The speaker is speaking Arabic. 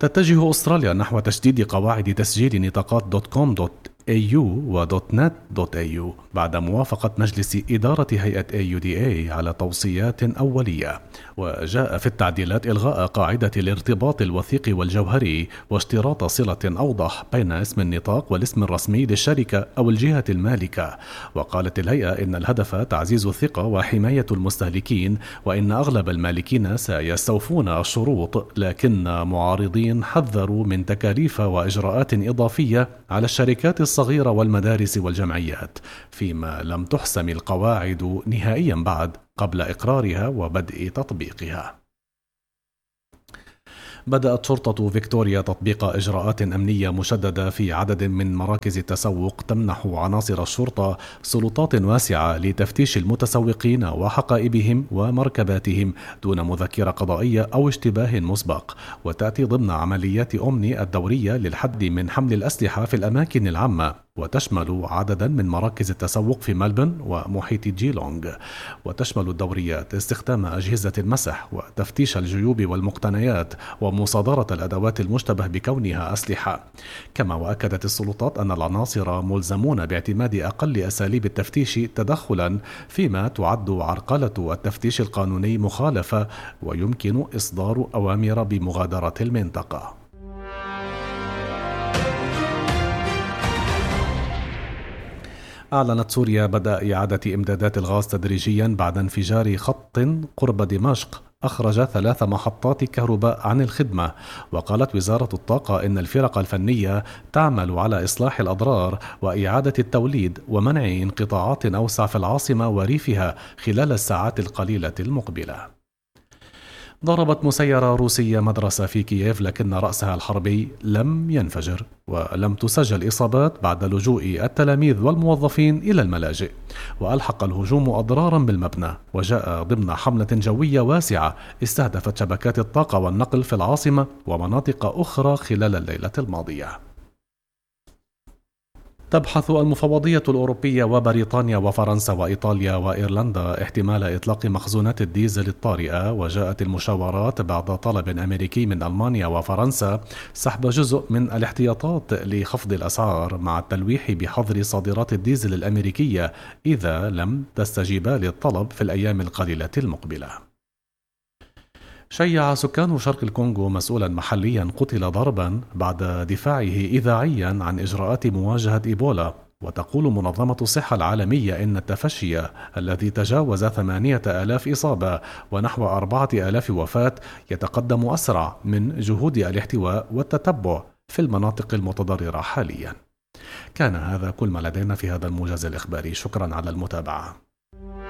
تتجه أستراليا نحو تشديد قواعد تسجيل نطاقات .com.au و .net.au بعد موافقة مجلس إدارة هيئة AUDA على توصيات أولية. وجاء في التعديلات إلغاء قاعدة الارتباط الوثيق والجوهري واشتراط صلة أوضح بين اسم النطاق والاسم الرسمي للشركة أو الجهة المالكة. وقالت الهيئة إن الهدف تعزيز الثقة وحماية المستهلكين، وإن أغلب المالكين سيستوفون الشروط، لكن معارضين حذروا من تكاليف وإجراءات إضافية على الشركات الصغيرة والمدارس والجمعيات، فيما لم تحسم القواعد نهائيا بعد قبل إقرارها وبدء تطبيقها. بدأت شرطة فيكتوريا تطبيق إجراءات أمنية مشددة في عدد من مراكز التسوق تمنح عناصر الشرطة سلطات واسعة لتفتيش المتسوقين وحقائبهم ومركباتهم دون مذكرة قضائية أو اشتباه مسبق، وتأتي ضمن عمليات أمني الدورية للحد من حمل الأسلحة في الأماكن العامة، وتشمل عددا من مراكز التسوق في ملبن ومحيط جيلونغ. وتشمل الدوريات استخدام أجهزة المسح وتفتيش الجيوب والمقتنيات ومصادرة الأدوات المشتبه بكونها أسلحة. كما وأكدت السلطات أن العناصر ملزمون باعتماد أقل أساليب التفتيش تدخلا، فيما تعد عرقلة التفتيش القانوني مخالفة ويمكن إصدار أوامر بمغادرة المنطقة. أعلنت سوريا بدء إعادة إمدادات الغاز تدريجيا بعد انفجار خط قرب دمشق أخرج 3 محطات كهرباء عن الخدمة. وقالت وزارة الطاقة إن الفرق الفنية تعمل على إصلاح الأضرار وإعادة التوليد ومنع انقطاعات أوسع في العاصمة وريفها خلال الساعات القليلة المقبلة. ضربت مسيرة روسية مدرسة في كييف، لكن رأسها الحربي لم ينفجر، ولم تسجل إصابات بعد لجوء التلاميذ والموظفين إلى الملاجئ. وألحق الهجوم أضرارا بالمبنى، وجاء ضمن حملة جوية واسعة استهدفت شبكات الطاقة والنقل في العاصمة ومناطق أخرى خلال الليلة الماضية. تبحث المفوضية الأوروبية وبريطانيا وفرنسا وإيطاليا وإيرلندا احتمال إطلاق مخزونات الديزل الطارئة، وجاءت المشاورات بعد طلب أمريكي من ألمانيا وفرنسا سحب جزء من الاحتياطات لخفض الأسعار، مع التلويح بحظر صادرات الديزل الأمريكية إذا لم تستجيبا للطلب في الأيام القليلة المقبلة. شيع سكان شرق الكونغو مسؤولا محليا قتل ضربا بعد دفاعه إذاعيا عن إجراءات مواجهة إيبولا. وتقول منظمة الصحة العالمية إن التفشي الذي تجاوز 8000 إصابة ونحو 4000 وفاة يتقدم أسرع من جهود الاحتواء والتتبع في المناطق المتضررة حاليا. كان هذا كل ما لدينا في هذا الموجز الإخباري، شكرا على المتابعة.